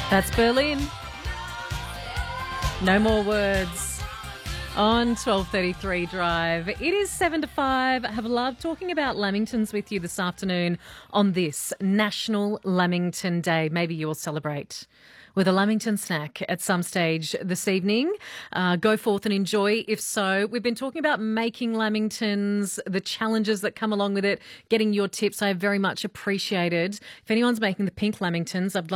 That's Berlin. No more words on 12:33 Drive. It is 7 to 5. I have loved talking about Lamingtons with you this afternoon on this National Lamington Day. Maybe you'll celebrate with a Lamington snack at some stage this evening. Go forth and enjoy. If so, we've been talking about making Lamingtons, the challenges that come along with it, getting your tips. I have very much appreciated. If anyone's making the pink Lamingtons, I'd love